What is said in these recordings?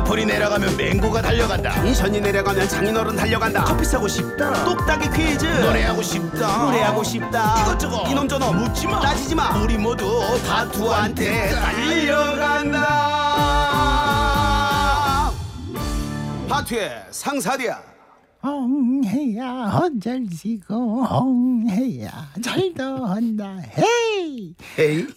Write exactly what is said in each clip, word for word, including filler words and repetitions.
애플이 내려가면 맹고가 달려간다. 텐션이 내려가면 장인어른 달려간다. 커피 사고 싶다. 똑딱이 퀴즈. 노래하고 싶다. 노래하고 싶다. 이것저것 이놈 저놈 묻지마. 따지지마. 우리 모두 다투한테 달려간다. 하투의 상사리야. 엉해야 언절지고 엉해야 잘도 한다 헤이 헤이.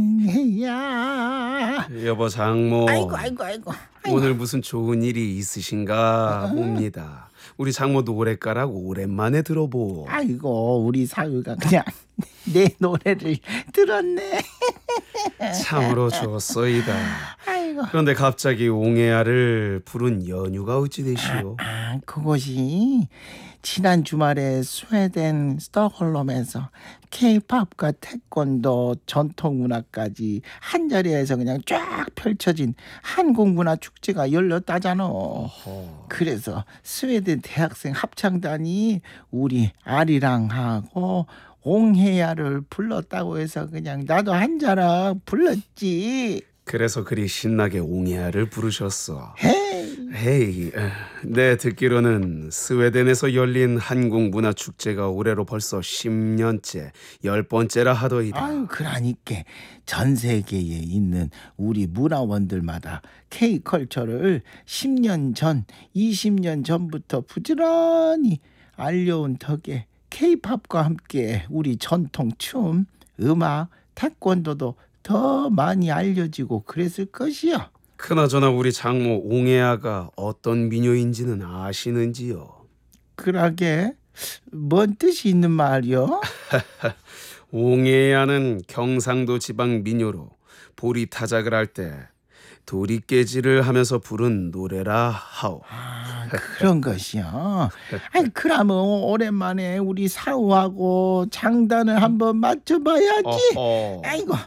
엉해야. 여보 장모, 아이고 아이고 아이고 아이고. 오늘 무슨 좋은 일이 있으신가 봅니다. 우리 장모 노래가락 오랜만에 들어보. 아이고 우리 사위가 그냥 내 노래를 들었네. 참으로 좋소이다. 아이고. 그런데 갑자기 옹해야를 부른 연유가 어찌 되시오? 아, 그것이 지난 주말에 스웨덴 스톡홀름에서 케이팝과 태권도 전통문화까지 한 자리에서 그냥 쫙 펼쳐진 한국문화 축제가 열렸다잖아. 그래서 스웨덴 대학생 합창단이 우리 아리랑하고 옹해야를 불렀다고 해서 그냥 나도 한 자락 불렀지. 그래서 그리 신나게 옹해야를 부르셨어. 헤이. 헤이, 네 듣기로는 스웨덴에서 열린 한국문화축제가 올해로 벌써 십 년째, 열 번째라 하더이다. 아유, 그러니까 전 세계에 있는 우리 문화원들마다 K컬처를 십 년 전, 이십 년 전부터 부지런히 알려온 덕에 K팝과 함께 우리 전통 춤, 음악, 태권도도 더 많이 알려지고 그랬을 것이요. 그나저나 우리 장모 옹해야가 어떤 민요인지는 아시는지요? 그러게 뭔 뜻이 있는 말이요? 옹해야는 경상도 지방 민요로 보리 타작을 할 때 도리깨질을 하면서 부른 노래라 하오. 아, 그런 것이요. 아니 그러면 오랜만에 우리 사우하고 장단을 한번 맞춰봐야지. 어허. 아이고